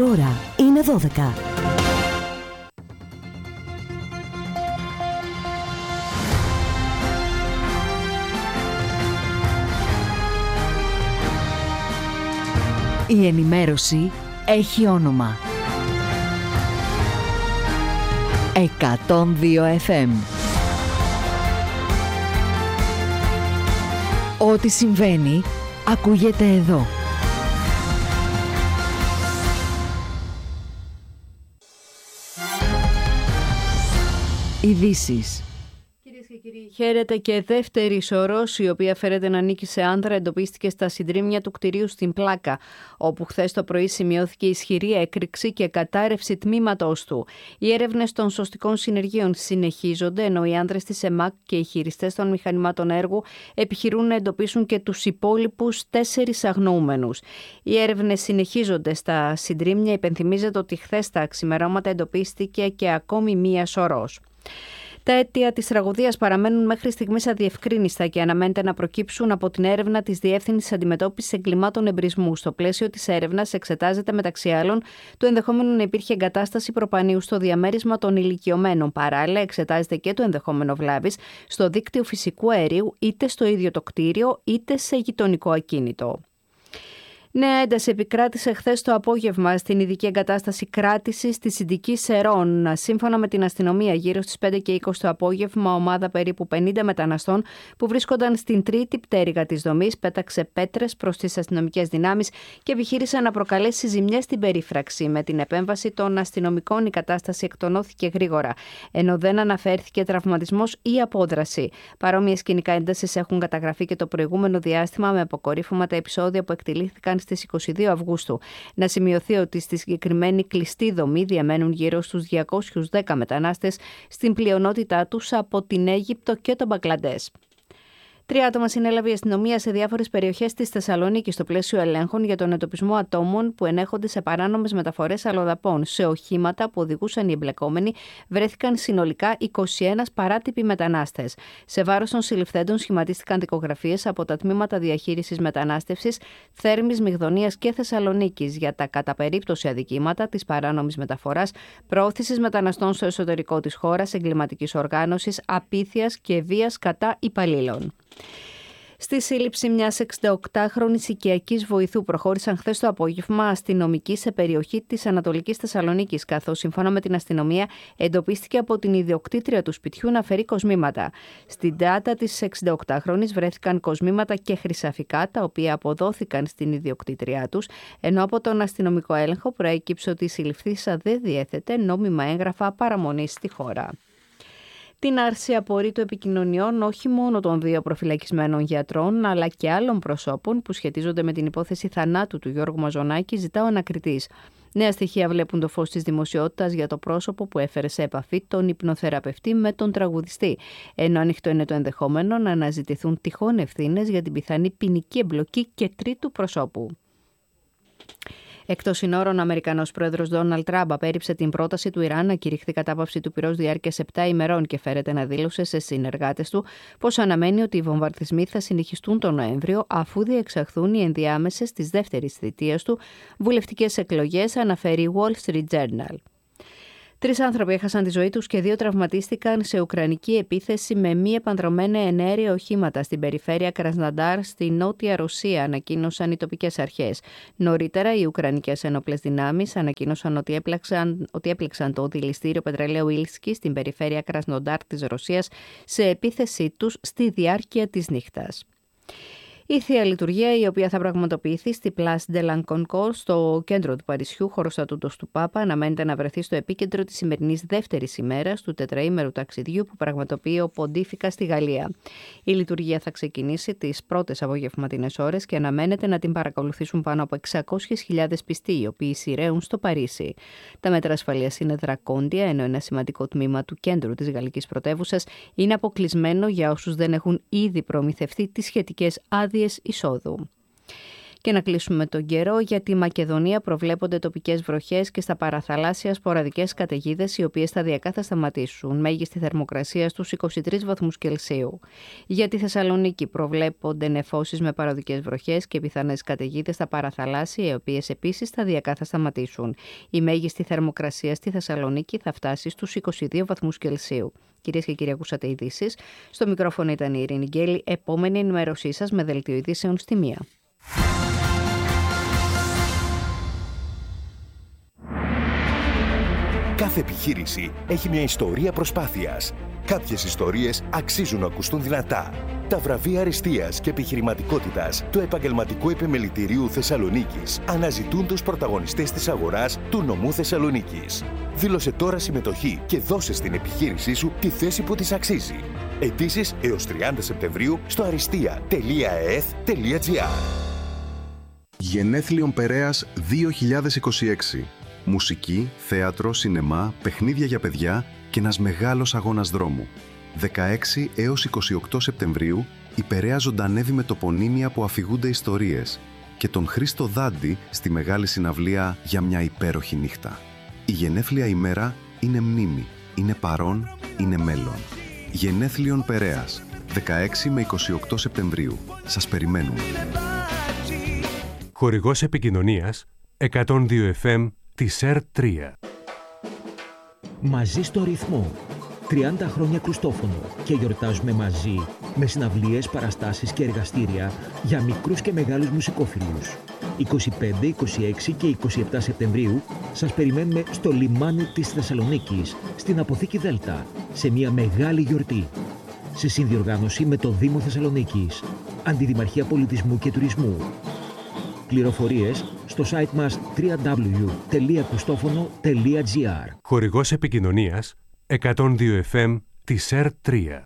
Η ώρα είναι 12. Η ενημέρωση έχει όνομα. 102 FM. Ό,τι συμβαίνει, ακούγεται εδώ. Ειδήσεις. Κυρίες και κύριοι, χαίρετε. Και δεύτερη σωρός, η οποία φέρεται να ανήκει σε άντρα, εντοπίστηκε στα συντρίμμια του κτηρίου στην Πλάκα, όπου χθες το πρωί σημειώθηκε ισχυρή έκρηξη και κατάρρευση τμήματός του. Οι έρευνες των σωστικών συνεργείων συνεχίζονται, ενώ οι άνδρες της ΕΜΑΚ και οι χειριστές των μηχανημάτων έργου επιχειρούν να εντοπίσουν και τους υπόλοιπους 4 αγνοούμενους. Οι έρευνες συνεχίζονται στα συντρίμμια. Υπενθυμίζεται ότι χθες τα ξημερώματα εντοπίστηκε και ακόμη μία σωρός. Τα αίτια της τραγωδίας παραμένουν μέχρι στιγμής αδιευκρίνιστα και αναμένεται να προκύψουν από την έρευνα της Διεύθυνσης Αντιμετώπισης Εγκλημάτων Εμπρισμού. Στο πλαίσιο της έρευνας εξετάζεται μεταξύ άλλων το ενδεχόμενο να υπήρχε εγκατάσταση προπανίου στο διαμέρισμα των ηλικιωμένων. Παράλληλα, εξετάζεται και το ενδεχόμενο βλάβης στο δίκτυο φυσικού αερίου, είτε στο ίδιο το κτίριο είτε σε γειτονικό ακίνητο. Νέα ένταση επικράτησε χθες το απόγευμα στην ειδική εγκατάσταση κράτησης της Ινδικής Σερών. Σύμφωνα με την αστυνομία, γύρω στις 5:20 το απόγευμα, ομάδα περίπου 50 μεταναστών που βρίσκονταν στην τρίτη πτέρυγα της δομής πέταξε πέτρες προς τις αστυνομικές δυνάμεις και επιχείρησε να προκαλέσει ζημιές στην περίφραξη. Με την επέμβαση των αστυνομικών, η κατάσταση εκτονώθηκε γρήγορα, ενώ δεν αναφέρθηκε τραυματισμός ή απόδραση. Παρόμοιες σκηνικά έντασης έχουν καταγραφεί και το προηγούμενο διάστημα, με αποκορύφωμα τα επεισόδια που εκτελήθηκαν στις 22 Αυγούστου. Να σημειωθεί ότι στη συγκεκριμένη κλειστή δομή διαμένουν γύρω στους 210 μετανάστες, στην πλειονότητά τους από την Αίγυπτο και τον Μπαγκλαντές. 3 άτομα συνέλαβε η αστυνομία σε διάφορες περιοχές της Θεσσαλονίκης στο πλαίσιο ελέγχων για τον εντοπισμό ατόμων που ενέχονται σε παράνομες μεταφορές αλλοδαπών. Σε οχήματα που οδηγούσαν οι εμπλεκόμενοι βρέθηκαν συνολικά 21 παράτυποι μετανάστες. Σε βάρος των συλληφθέντων σχηματίστηκαν δικογραφίες από τα τμήματα διαχείρισης μετανάστευσης Θέρμης, Μυγδονίας και Θεσσαλονίκης για τα κατά περίπτωση αδικήματα της παράνομης μεταφοράς, προώθησης μεταναστών στο εσωτερικό της χώρας, εγκληματικής οργάνωσης, απίθειας και βίας κατά υπαλλήλων. Στη σύλληψη μιας 68χρονης οικιακής βοηθού προχώρησαν χθες το απόγευμα αστυνομικοί σε περιοχή της Ανατολικής Θεσσαλονίκης, καθώς σύμφωνα με την αστυνομία εντοπίστηκε από την ιδιοκτήτρια του σπιτιού να φέρει κοσμήματα. Στην τάτα της 68χρονης βρέθηκαν κοσμήματα και χρυσαφικά, τα οποία αποδόθηκαν στην ιδιοκτήτριά τους, ενώ από τον αστυνομικό έλεγχο προέκυψε ότι η συλληφθήσα δεν διέθετε νόμιμα έγγραφα παραμονής στη χώρα. Την άρση απορρίτου επικοινωνιών όχι μόνο των 2 προφυλακισμένων γιατρών, αλλά και άλλων προσώπων που σχετίζονται με την υπόθεση θανάτου του Γιώργου Μαζονάκη, ζητά ο ανακριτής. Νέα στοιχεία βλέπουν το φως της δημοσιότητας για το πρόσωπο που έφερε σε επαφή τον υπνοθεραπευτή με τον τραγουδιστή, ενώ ανοιχτό είναι το ενδεχόμενο να αναζητηθούν τυχόν ευθύνες για την πιθανή ποινική εμπλοκή και τρίτου προσώπου. Εκτός συνόρων, ο Αμερικανός πρόεδρος Ντόναλντ Τραμπ απέρριψε την πρόταση του Ιράν να κηρυχθεί κατάπαυση του πυρός διάρκειας 7 ημερών και φέρεται να δήλωσε σε συνεργάτες του πως αναμένει ότι οι βομβαρδισμοί θα συνεχιστούν τον Νοέμβριο αφού διεξαχθούν οι ενδιάμεσες της δεύτερης θητείας του βουλευτικές εκλογές, αναφέρει η Wall Street Journal. 3 άνθρωποι έχασαν τη ζωή τους και 2 τραυματίστηκαν σε ουκρανική επίθεση με μη επανδρομένα εναέρια οχήματα στην περιφέρεια Κρασναντάρ στη νότια Ρωσία, ανακοίνωσαν οι τοπικές αρχές. Νωρίτερα, οι ουκρανικές ενόπλες δυνάμεις ανακοίνωσαν ότι έπληξαν το δηληστήριο πετρελαίου Ήλσκι στην περιφέρεια Κρασνοντάρ της Ρωσίας σε επίθεσή τους στη διάρκεια της νύχτας. Η Θεία Λειτουργία, η οποία θα πραγματοποιηθεί στη Place de la Concorde, στο κέντρο του Παρισιού, χωροστατούντος του Πάπα, αναμένεται να βρεθεί στο επίκεντρο της σημερινής δεύτερης ημέρας του τετραήμερου ταξιδιού που πραγματοποιεί ο Ποντίφικα στη Γαλλία. Η λειτουργία θα ξεκινήσει τις πρώτες απογευματινές ώρες και αναμένεται να την παρακολουθήσουν πάνω από 600.000 πιστοί, οι οποίοι σειραίουν στο Παρίσι. Τα μέτρα ασφαλείας είναι δρακόντια, ενώ ένα σημαντικό τμήμα του κέντρου της γαλλικής πρωτεύουσας είναι αποκλεισμένο για όσους δεν έχουν ήδη προμηθευτεί τις σχετικές άδειες εισόδου. Και να κλείσουμε τον καιρό. Για τη Μακεδονία προβλέπονται τοπικές βροχές και στα παραθαλάσσια σποραδικές καταιγίδες, οι οποίες σταδιακά θα σταματήσουν. Μέγιστη θερμοκρασία στους 23 βαθμούς Κελσίου. Για τη Θεσσαλονίκη προβλέπονται νεφώσεις με παροδικές βροχές και πιθανές καταιγίδες στα παραθαλάσσια, οι οποίες επίσης σταδιακά θα σταματήσουν. Η μέγιστη θερμοκρασία στη Θεσσαλονίκη θα φτάσει στους 22 βαθμούς Κελσίου. Κυρίες και κύριοι, ακούσατε ειδήσεις. Στο μικρόφωνο ήταν η Ειρήνη Γκέλη. Επόμενη ενημέρωσή σας με δελτίο ειδήσεων στη 1. Κάθε επιχείρηση έχει μια ιστορία προσπάθειας. Κάποιες ιστορίες αξίζουν να ακουστούν δυνατά. Τα βραβεία αριστείας και επιχειρηματικότητας του Επαγγελματικού Επιμελητηρίου Θεσσαλονίκης αναζητούν τους πρωταγωνιστές της αγοράς του νομού Θεσσαλονίκης. Δήλωσε τώρα συμμετοχή και δώσε στην επιχείρησή σου τη θέση που της αξίζει. Αιτήσεις έως 30 Σεπτεμβρίου στο aristia.eth.gr. Γενέθλιον Περέας 2026. Μουσική, θέατρο, σινεμά, παιχνίδια για παιδιά και ένας μεγάλος αγώνας δρόμου. 16 έως 28 Σεπτεμβρίου η Περαία ζωντανεύει με τοπονύμια που αφηγούνται ιστορίες και τον Χρήστο Δάντη στη μεγάλη συναυλία για μια υπέροχη νύχτα. Η γενέθλια ημέρα είναι μνήμη, είναι παρόν, είναι μέλλον. Γενέθλιον Περέας, 16 με 28 Σεπτεμβρίου. Σας περιμένουμε. Χορηγός επικοινωνίας 102 FM της ΕΡΤ3. Μαζί στο ρυθμό. 30 χρόνια Κρουστόφωνο και γιορτάζουμε μαζί με συναυλίες, παραστάσεις και εργαστήρια για μικρούς και μεγάλους μουσικόφιλους. 25, 26 και 27 Σεπτεμβρίου σας περιμένουμε στο λιμάνι της Θεσσαλονίκης, στην Αποθήκη Δέλτα, σε μια μεγάλη γιορτή. Σε συνδιοργάνωση με το Δήμο Θεσσαλονίκης, Αντιδημαρχία Πολιτισμού και Τουρισμού. Πληροφορίες στο site μας www.krustofono.gr. Χορηγός επικοινωνίας 102 FM της ΕΡΤ3.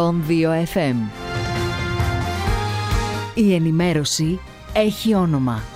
102 FM. Η ενημέρωση έχει όνομα.